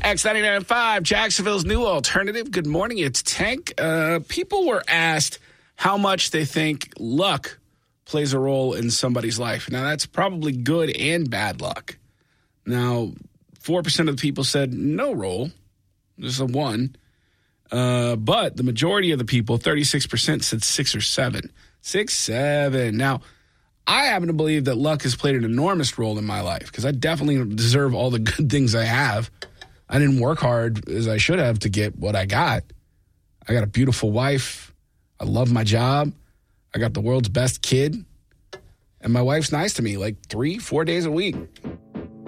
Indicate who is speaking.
Speaker 1: X99.5, Jacksonville's new alternative. Good morning, it's Tank. People were asked how much they think luck plays a role in somebody's life. Now, that's probably good and bad luck. Now, 4% of the people said no role. There's a 1. But the majority of the people, 36%, said 6 or 7. 6, 7. Now, I happen to believe that luck has played an enormous role in my life because I definitely deserve all the good things I have. I didn't work hard as I should have to get what I got. I got a beautiful wife. I love my job. I got the world's best kid. And my wife's nice to me like 3-4 days a week.